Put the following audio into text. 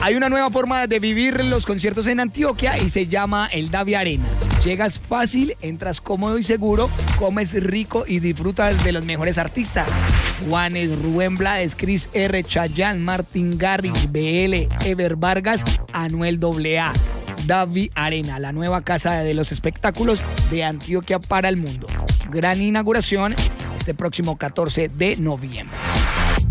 Hay una nueva forma de vivir los conciertos en Antioquia y se llama el Davi Arena. Llegas fácil, entras cómodo y seguro, comes rico y disfrutas de los mejores artistas. Juanes, Rubén Blades, Chris R, Chayanne, Martin Garrix, BL, Ever Vargas, Anuel AA. Davi Arena, la nueva casa de los espectáculos de Antioquia para el mundo. Gran inauguración este próximo 14 de noviembre.